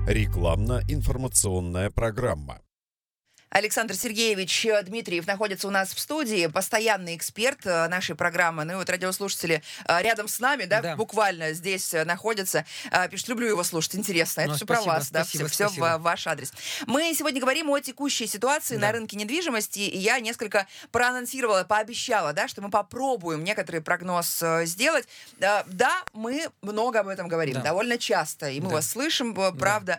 Рекламно-информационная программа. Александр Сергеевич Дмитриев находится у нас в студии, постоянный эксперт нашей программы. Ну и вот радиослушатели рядом с нами, да, буквально здесь находятся. Пишут, люблю его слушать, интересно. Это все про вас, спасибо, все в ваш адрес. Мы сегодня говорим о текущей ситуации на рынке недвижимости, и я несколько проанонсировала, пообещала, да, что мы попробуем некоторый прогноз сделать. Да, мы много об этом говорим, довольно часто, и мы вас слышим, правда,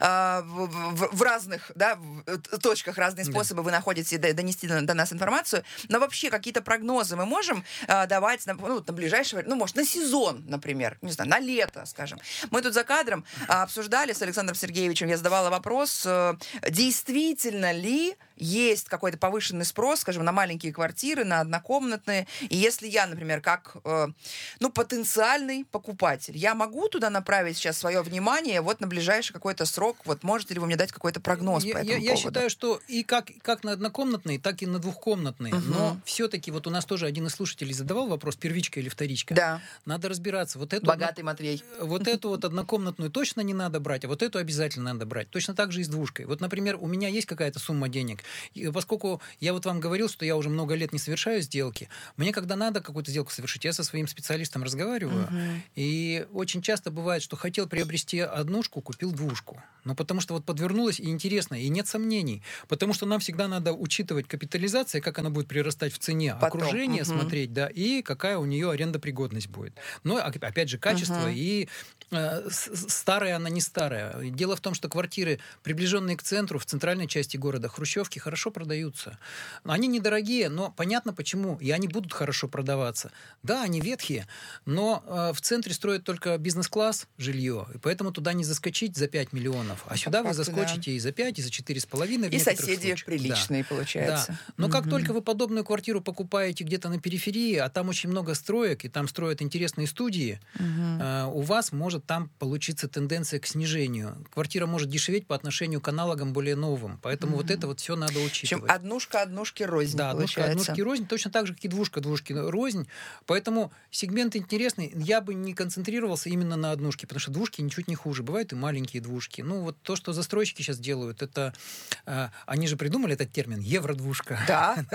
в разных точках, разные способы вы находите донести до нас информацию, но вообще какие-то прогнозы мы можем давать на ближайшее время, может, на сезон, например, не знаю, на лето, скажем. Мы тут за кадром обсуждали с Александром Сергеевичем, я задавала вопрос, действительно ли есть какой-то повышенный спрос, скажем, на маленькие квартиры, на однокомнатные, и если я, например, как потенциальный покупатель, я могу туда направить сейчас свое внимание вот на ближайший какой-то срок, вот можете ли вы мне дать какой-то прогноз по этому поводу? Я считаю, что и как на однокомнатные, так и на двухкомнатные. Но все-таки вот у нас тоже один из слушателей задавал вопрос, первичка или вторичка. Да. Надо разбираться. Богатый Матвей. Вот эту вот однокомнатную точно не надо брать, а вот эту обязательно надо брать. Точно так же и с двушкой. Вот, например, у меня есть какая-то сумма денег, и поскольку я вот вам говорил, что я уже много лет не совершаю сделки, мне когда надо какую-то сделку совершить, я со своим специалистом разговариваю, и очень часто бывает, что хотел приобрести однушку, купил двушку. Но потому что вот подвернулось, и интересно, и нет сомнений. Потому что нам всегда надо учитывать капитализацию, как она будет прирастать в цене, потом окружение смотреть, да, и какая у нее арендопригодность будет. Но, опять же, качество и старая она, не старая. Дело в том, что квартиры, приближенные к центру, в центральной части города, хрущевки, хорошо продаются. Они недорогие, но понятно почему, и они будут хорошо продаваться. Да, они ветхие, но в центре строят только бизнес-класс жилье, и поэтому туда не заскочить за 5 миллионов, а сюда вы заскочите и за 5, и за 4,5. И соседи приличные, получается. Да. Но как только вы подобную квартиру покупаете где-то на периферии, а там очень много строек, и там строят интересные студии, у вас может там получиться тенденция к снижению. Квартира может дешеветь по отношению к аналогам более новым. Поэтому вот это вот все надо учитывать. Причем однушка однушки рознь, да, получается. однушки рознь, точно так же, как и двушка рознь. Поэтому сегмент интересный. Я бы не концентрировался именно на однушке, потому что двушки ничуть не хуже. Бывают и маленькие двушки. Ну, вот то, что застройщики сейчас делают, это... Они же придумали этот термин «евродвушка». Да.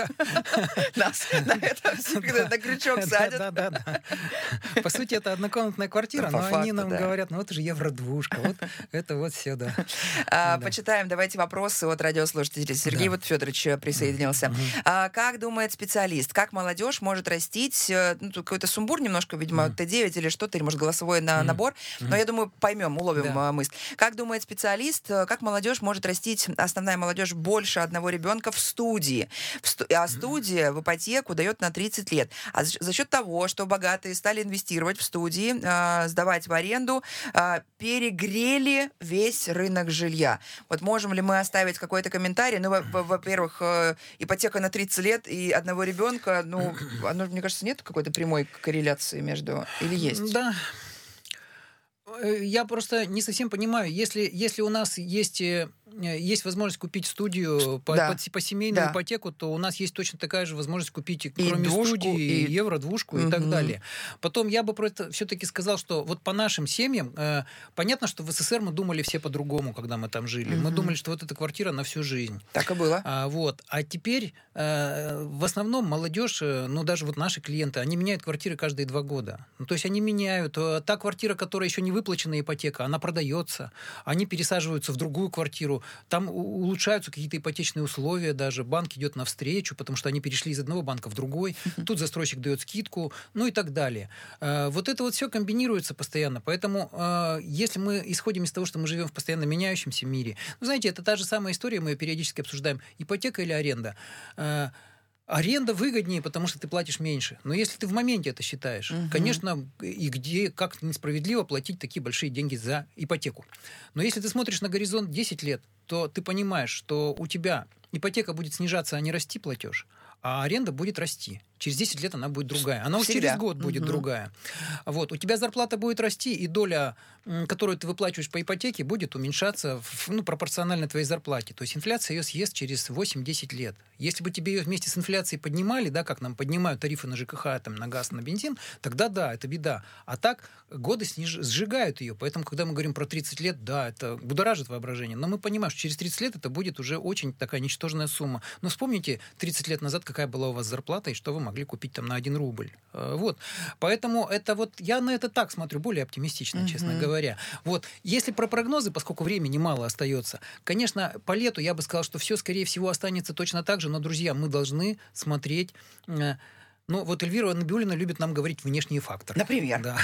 Нас на это на крючок садят. Да. По сути, это однокомнатная квартира, но они нам говорят, это же евродвушка. Вот это вот все, да. Почитаем, давайте вопросы от радиослушателей. Сергей Федорович присоединился. Как думает специалист, как молодежь может растить, тут какой-то сумбур немножко, видимо, Т9 или что-то, или, может, голосовой набор, но я думаю, поймем, уловим мысль. Как думает специалист, как молодежь может растить, основная молодежь, больше одного ребенка в студии? А студия в ипотеку дает на 30 лет. А за счет того, что богатые стали инвестировать в студии, сдавать в аренду, перегрели весь рынок жилья. Вот можем ли мы оставить какой-то комментарий? Ну, во-первых, ипотека на 30 лет и одного ребенка, мне кажется, нет какой-то прямой корреляции между... Или есть? Да. Я просто не совсем понимаю, если у нас есть возможность купить студию по семейную ипотеку, то у нас есть точно такая же возможность купить, кроме студии, и евро-двушку и так далее. Потом я бы просто все-таки сказал, что вот по нашим семьям, понятно, что в СССР мы думали все по-другому, когда мы там жили. Мы думали, что вот эта квартира на всю жизнь. Так и было. А теперь в основном молодежь, даже вот наши клиенты, они меняют квартиры каждые 2 года. То есть они меняют. Та квартира, которая еще не выплачена ипотека, она продается. Они пересаживаются в другую квартиру. Там улучшаются какие-то ипотечные условия даже. Банк идет навстречу, потому что они перешли из одного банка в другой. Тут застройщик дает скидку, и так далее. Вот это вот все комбинируется постоянно. Поэтому если мы исходим из того, что мы живем в постоянно меняющемся мире, знаете, это та же самая история, мы ее периодически обсуждаем. Ипотека или аренда? Аренда выгоднее, потому что ты платишь меньше. Но если ты в моменте это считаешь, конечно, как несправедливо платить такие большие деньги за ипотеку. Но если ты смотришь на горизонт 10 лет, то ты понимаешь, что у тебя ипотека будет снижаться, а не расти платеж. а аренда будет расти. Через 10 лет она будет другая. Она уже Всегда. через год будет другая. Вот. У тебя зарплата будет расти, и доля, которую ты выплачиваешь по ипотеке, будет уменьшаться пропорционально твоей зарплате. То есть инфляция ее съест через 8-10 лет. Если бы тебе ее вместе с инфляцией поднимали, да, как нам поднимают тарифы на ЖКХ, там, на газ, на бензин, тогда да, это беда. А так годы сжигают ее. Поэтому, когда мы говорим про 30 лет, да, это будоражит воображение. Но мы понимаем, что через 30 лет это будет уже очень такая ничтожная сумма. Но вспомните 30 лет назад, какая была у вас зарплата и что вы могли купить там на 1 рубль. Вот. Поэтому это вот, я на это так смотрю, более оптимистично, честно говоря. Вот. Если про прогнозы, поскольку времени мало остается, конечно, по лету я бы сказал, что все, скорее всего, останется точно так же, но, друзья, мы должны смотреть... вот Эльвира Набиуллина любит нам говорить внешние факторы. Например? Да.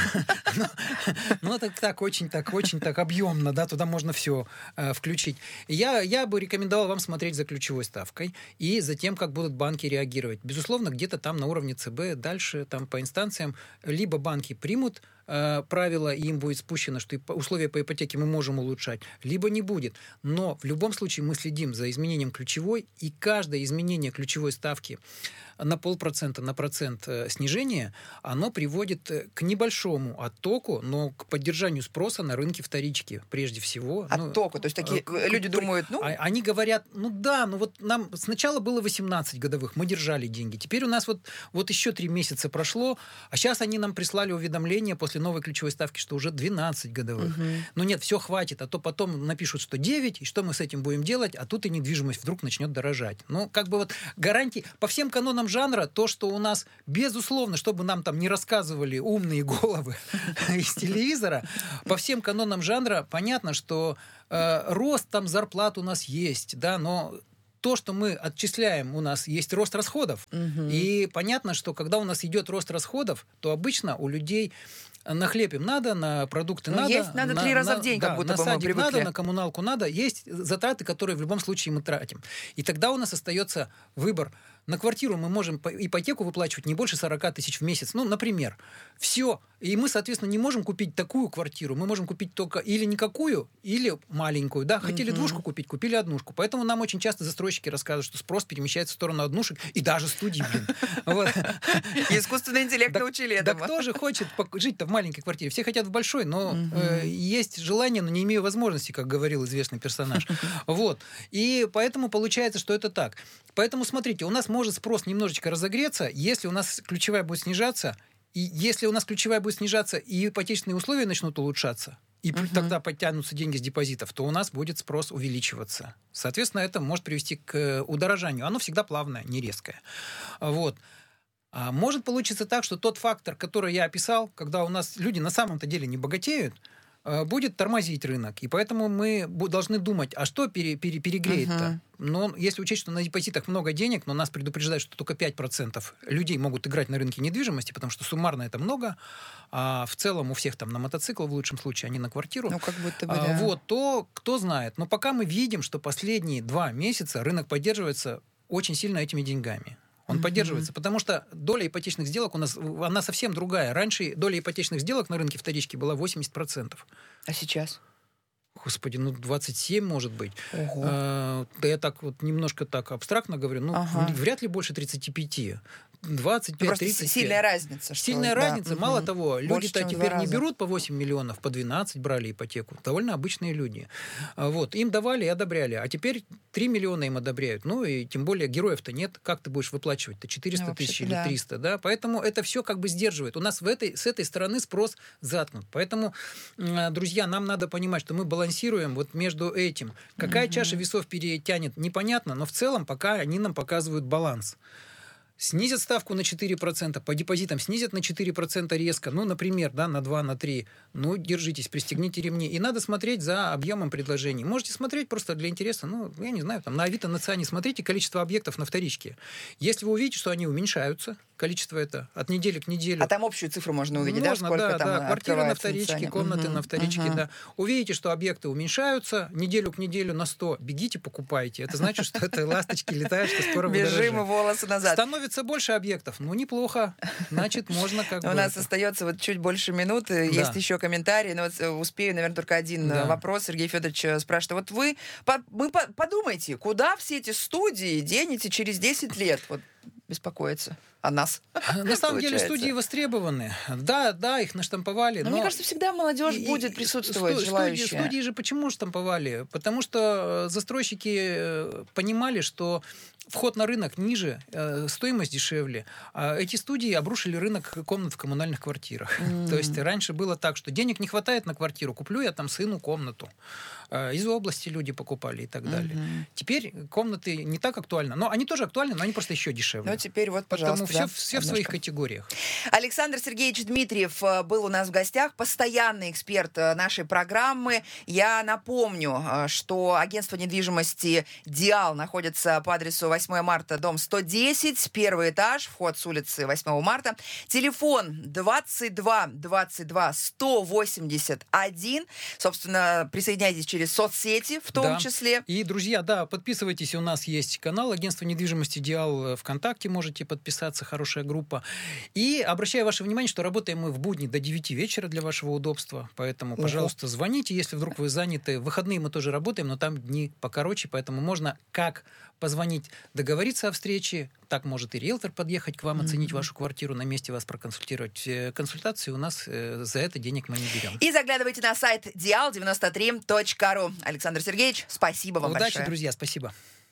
Это так очень объемно, да, туда можно все включить. Я бы рекомендовал вам смотреть за ключевой ставкой и за тем, как будут банки реагировать. Безусловно, где-то там на уровне ЦБ, дальше там по инстанциям, либо банки примут правила, и им будет спущено, что условия по ипотеке мы можем улучшать, либо не будет. Но в любом случае мы следим за изменением ключевой, и каждое изменение ключевой ставки на 0,5%, на процент снижения, оно приводит к небольшому оттоку, но к поддержанию спроса на рынке вторички, прежде всего. Оттоку, то есть такие люди думают, Они говорят, нам сначала было 18 годовых, мы держали деньги, теперь у нас вот еще 3 месяца прошло, а сейчас они нам прислали уведомление после новой ключевой ставки, что уже 12 годовых. Нет, все хватит, а то потом напишут, что 9, и что мы с этим будем делать, а тут и недвижимость вдруг начнет дорожать. Гарантии по всем канонам жанра, то, что у нас, безусловно, чтобы нам там не рассказывали умные головы из телевизора, по всем канонам жанра понятно, что рост там зарплат у нас есть, да, но то, что мы отчисляем, у нас есть рост расходов. И понятно, что когда у нас идет рост расходов, то обычно у людей на хлеб им надо, на продукты надо. Есть надо 3 раза в день, как будто бы мы привыкли. Надо, на коммуналку надо. Есть затраты, которые в любом случае мы тратим. И тогда у нас остается выбор. На квартиру мы можем ипотеку выплачивать не больше 40 тысяч в месяц. Например. Все. И мы, соответственно, не можем купить такую квартиру. Мы можем купить только или никакую, или маленькую. Да, хотели двушку купить, купили однушку. Поэтому нам очень часто застройщики рассказывают, что спрос перемещается в сторону однушек и даже студий, Искусственный интеллект научили этому. Да кто же хочет жить-то в маленькой квартире? Все хотят в большой, но есть желание, но не имею возможности, как говорил известный персонаж. Вот. И поэтому получается, что это так. Поэтому, смотрите, у нас может спрос немножечко разогреться, если у нас ключевая будет снижаться, и если у нас ключевая будет снижаться, и ипотечные условия начнут улучшаться, и тогда подтянутся деньги с депозитов, то у нас будет спрос увеличиваться. Соответственно, это может привести к удорожанию. Оно всегда плавное, не резкое. Вот. А может получиться так, что тот фактор, который я описал, когда у нас люди на самом-то деле не богатеют, будет тормозить рынок. И поэтому мы должны думать, а что перегреет-то? Но если учесть, что на депозитах много денег, но нас предупреждают, что только 5% людей могут играть на рынке недвижимости, потому что суммарно это много, а в целом у всех там на мотоцикл, в лучшем случае, а не на квартиру. Как будто бы, да. То кто знает. Но пока мы видим, что последние 2 месяца рынок поддерживается очень сильно этими деньгами. Он поддерживается, потому что доля ипотечных сделок у нас, она совсем другая. Раньше доля ипотечных сделок на рынке вторички была 80%. А сейчас? Господи, 27, может быть. Ого. Да я так немножко так абстрактно говорю, вряд ли больше 35. 25, 30. Сильная разница. Сильная разница. Мало того, люди-то теперь не берут по 8 миллионов, по 12 брали ипотеку. Довольно обычные люди. Им давали и одобряли. А теперь 3 миллиона им одобряют. И тем более героев-то нет. Как ты будешь выплачивать-то? 400 тысяч или 300, да? Поэтому это все сдерживает. У нас с этой стороны спрос заткнут. Поэтому, друзья, нам надо понимать, что мы балансируем между этим. Какая чаша весов перетянет, непонятно, но в целом пока они нам показывают баланс. Снизят ставку на 4%, по депозитам снизят на 4% резко, например, на 2, на 3. Держитесь, пристегните ремни. И надо смотреть за объемом предложений. Можете смотреть просто для интереса, я не знаю, на Авито, на Циане смотрите количество объектов на вторичке. Если вы увидите, что они уменьшаются, количество это от недели к неделе. А там общую цифру можно увидеть, можно, сколько там квартиры на вторичке, комнаты на вторичке, да. Увидите, что объекты уменьшаются, неделю к неделю на 100, бегите, покупайте. Это значит, что это ласточки летают, что скоро будет дороже. Бежим и волосы назад. Становится больше объектов. неплохо. Значит, можно У нас остается чуть больше минуты. Есть еще комментарии, но успею, наверное, только один вопрос. Сергей Федорович спрашивает, вы подумайте, куда все эти студии денете через 10 лет? беспокоиться о нас. На самом деле студии востребованы. Да, их наштамповали. Но мне кажется, всегда молодежь будет присутствовать, желающая. Студии же почему штамповали? Потому что застройщики понимали, что вход на рынок ниже, стоимость дешевле. А эти студии обрушили рынок комнат в коммунальных квартирах. То есть раньше было так, что денег не хватает на квартиру, куплю я там сыну комнату. Из области люди покупали и так далее. Теперь комнаты не так актуальны. Но они тоже актуальны, но они просто еще дешевле. Ну, теперь вот, пожалуйста. Потому все в своих категориях. Александр Сергеевич Дмитриев был у нас в гостях, постоянный эксперт нашей программы. Я напомню, что агентство недвижимости «Диал» находится по адресу 8 марта, дом 110, первый этаж, вход с улицы 8 марта. Телефон 22 22 181. Собственно, присоединяйтесь через соцсети в том числе. И, друзья, подписывайтесь, у нас есть канал агентства недвижимости «Диал» ВКонтакте, можете подписаться, хорошая группа. И обращаю ваше внимание, что работаем мы в будни до 9 вечера для вашего удобства, поэтому, пожалуйста, звоните, если вдруг вы заняты. В выходные мы тоже работаем, но там дни покороче, поэтому можно как позвонить, договориться о встрече, так может и риэлтор подъехать к вам, оценить вашу квартиру, на месте вас проконсультировать. Консультации у нас за это денег мы не берем. И заглядывайте на сайт dial93.ru. Александр Сергеевич, спасибо вам большое. Удачи, друзья, спасибо.